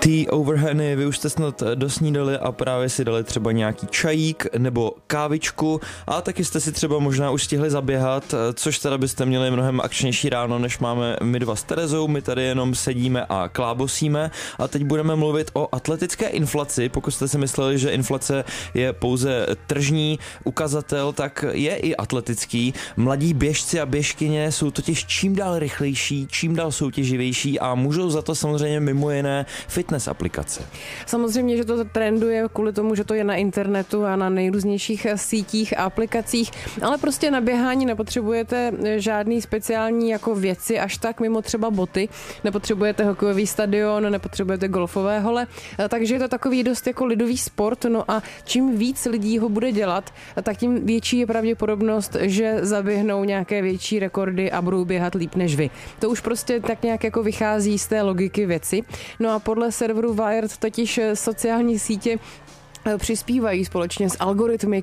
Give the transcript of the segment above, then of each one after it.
Ty overheny, vy už jste snad dosnídali a právě si dali třeba nějaký čajík nebo kávičku a taky jste si třeba možná už stihli zaběhat, což teda byste měli mnohem akčnější ráno, než máme my dva s Terezou. My tady jenom sedíme a klábosíme a teď budeme mluvit o atletické inflaci. Pokud jste si mysleli, že inflace je pouze tržní ukazatel, tak je i atletický. Mladí běžci a běžkyně jsou totiž čím dál rychlejší, čím dál soutěživější a můžou za to samozřejmě mimo jiné fitness aplikace. Samozřejmě, že to trenduje kvůli tomu, že to je na internetu a na nejrůznějších sítích a aplikacích, ale prostě na běhání nepotřebujete žádný speciální jako věci, až tak mimo třeba boty, nepotřebujete hokejový stadion, nepotřebujete golfové hole, takže je to takový dost jako lidový sport, no a čím víc lidí ho bude dělat, tak tím větší je pravděpodobnost, že zaběhnou nějaké větší rekordy a budou běhat líp než vy. To už prostě tak nějak jako vychází z té logiky věci. No a podle serveru Wired totiž sociální sítě přispívají společně s algoritmy,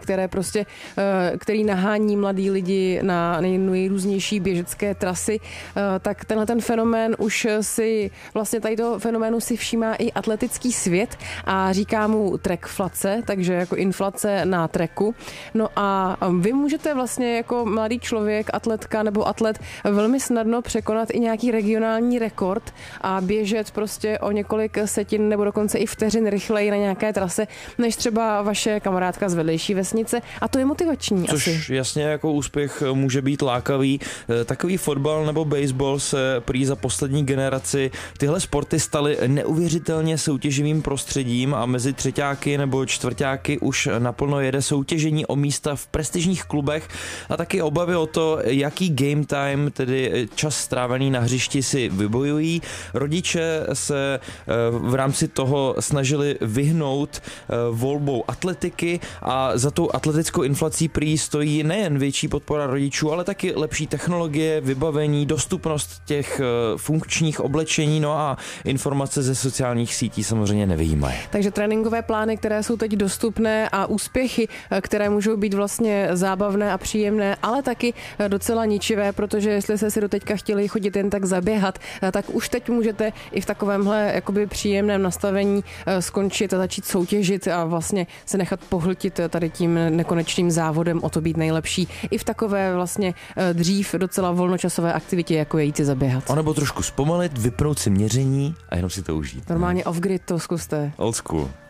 který nahání mladí lidi na nejrůznější běžecké trasy, tak ten fenomén už vlastně tadyto fenoménu si všímá i atletický svět a říká mu trackflace, takže jako inflace na tracku. No a vy můžete vlastně jako mladý člověk, atletka nebo atlet velmi snadno překonat i nějaký regionální rekord a běžet prostě o několik setin nebo dokonce i vteřin rychleji na nějaké trase, než třeba vaše kamarádka z vedlejší vesnice a to je motivační. Což asi. Jasně jako úspěch může být lákavý. Takový fotbal nebo baseball se prý za poslední generaci tyhle sporty staly neuvěřitelně soutěživým prostředím a mezi třeťáky nebo čtvrťáky už naplno jede soutěžení o místa v prestižních klubech a taky obavy o to, jaký game time, tedy čas strávený na hřišti, si vybojují. Rodiče se v rámci toho snažili vyhnout volbou atletiky a za tou atletickou inflací prý stojí nejen větší podpora rodičů, ale taky lepší technologie, vybavení, dostupnost těch funkčních oblečení, no a informace ze sociálních sítí samozřejmě nevyjímají. Takže tréninkové plány, které jsou teď dostupné a úspěchy, které můžou být vlastně zábavné a příjemné, ale taky docela ničivé, protože jestli jste si doteďka chtěli chodit jen tak zaběhat, tak už teď můžete i v takovémhle jakoby příjemném nastavení skončit a začít soutěžit a vlastně se nechat pohltit tady tím nekonečným závodem o to být nejlepší i v takové vlastně dřív docela volnočasové aktivitě, jako je jít si zaběhat. A nebo trošku zpomalit, vypnout si měření a jenom si to užít. Normálně off-grid to zkuste. Old school.